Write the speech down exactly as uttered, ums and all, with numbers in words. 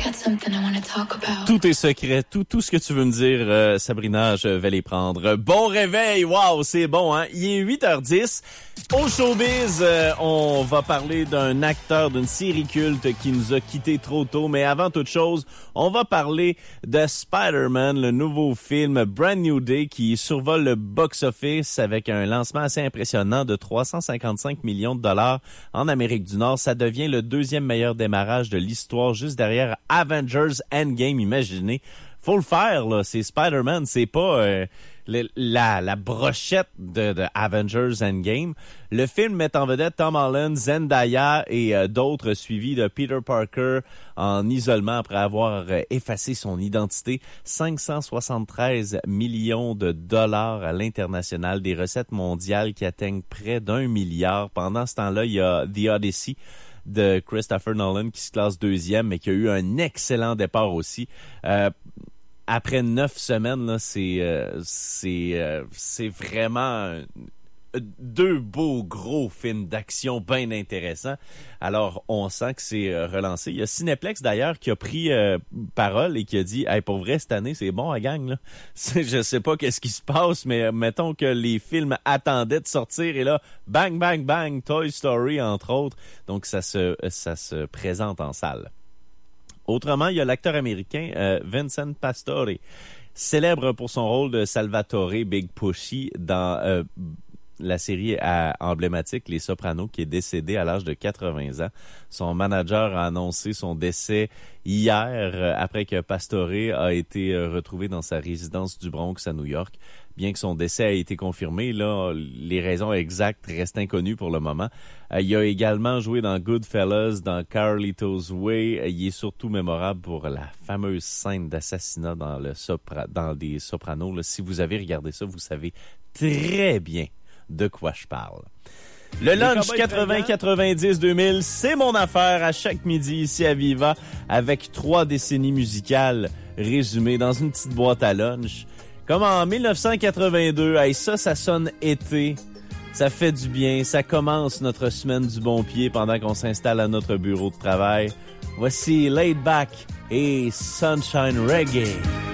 Tout est secret, tout tout ce que tu veux me dire, euh, Sabrina, je vais les prendre. Bon réveil, wow, c'est bon, hein? Il est huit heures dix. Au showbiz, euh, on va parler d'un acteur d'une série culte qui nous a quittés trop tôt. Mais avant toute chose, on va parler de Spider-Man, le nouveau film Brand New Day qui survole le box-office avec un lancement assez impressionnant de trois cent cinquante-cinq millions de dollars en Amérique du Nord. Ça devient le deuxième meilleur démarrage de l'histoire, juste derrière Avengers Endgame. Imaginez, faut le faire, là. C'est Spider-Man, c'est pas euh, le, la, la brochette de, de Avengers Endgame. Le film met en vedette Tom Holland, Zendaya et euh, d'autres, suivis de Peter Parker en isolement après avoir euh, effacé son identité. cinq cent soixante-treize millions de dollars à l'international, des recettes mondiales qui atteignent près d'un milliard. Pendant ce temps-là, il y a The Odyssey de Christopher Nolan qui se classe deuxième, mais qui a eu un excellent départ aussi. Euh, après neuf semaines, là, c'est euh, c'est euh, c'est vraiment euh, deux beaux gros films d'action bien intéressants. Alors, on sent que c'est euh, relancé. Il y a Cineplex, d'ailleurs, qui a pris euh, parole et qui a dit « Hey, pour vrai, cette année, c'est bon, la gang, là. » Je sais pas qu'est-ce qui se passe, mais euh, mettons que les films attendaient de sortir et là, bang, bang, bang, Toy Story, entre autres. Donc, ça se, ça se présente en salle. Autrement, il y a l'acteur américain euh, Vincent Pastore, célèbre pour son rôle de Salvatore Big Pushy dans euh, la série à, emblématique Les Sopranos, qui est décédé à l'âge de quatre-vingts ans. Son manager a annoncé son décès hier euh, après que Pastore a été euh, retrouvé dans sa résidence du Bronx à New York. Bien que son décès ait été confirmé, là, les raisons exactes restent inconnues pour le moment. Euh, il a également joué dans Goodfellas, dans Carlito's Way. Il est surtout mémorable pour la fameuse scène d'assassinat dans le sopra- dans des Sopranos. Là, si vous avez regardé ça, vous savez très bien de quoi je parle. Le lunch quatre-vingts quatre-vingt-dix deux mille, c'est mon affaire à chaque midi ici à Viva, avec trois décennies musicales résumées dans une petite boîte à lunch. Comme en dix-neuf cent quatre-vingt-deux, hey, ça, ça sonne été, ça fait du bien, ça commence notre semaine du bon pied pendant qu'on s'installe à notre bureau de travail. Voici Laid Back et Sunshine Reggae.